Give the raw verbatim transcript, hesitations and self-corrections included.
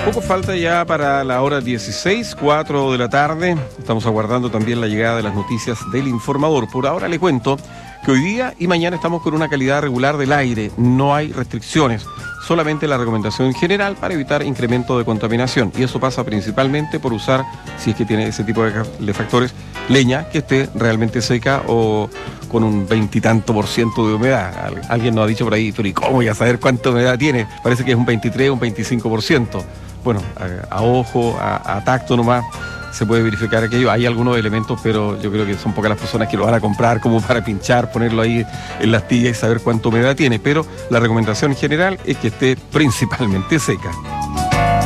Poco falta ya para la hora dieciséis, cuatro de la tarde. Estamos aguardando también la llegada de las noticias del informador. Por ahora le cuento que hoy día y mañana estamos con una calidad regular del aire. No hay restricciones, solamente la recomendación general para evitar incremento de contaminación. Y eso pasa principalmente por usar, si es que tiene ese tipo de factores, leña que esté realmente seca o con un veintitanto por ciento de humedad. Alguien nos ha dicho por ahí, pero ¿y cómo voy a saber cuánta humedad tiene? Parece que es un veintitrés, un veinticinco por ciento. Bueno, a, a ojo, a, a tacto nomás, se puede verificar aquello. Hay algunos elementos, pero yo creo que son pocas las personas que lo van a comprar como para pinchar, ponerlo ahí en la astilla y saber cuánta humedad tiene. Pero la recomendación general es que esté principalmente seca.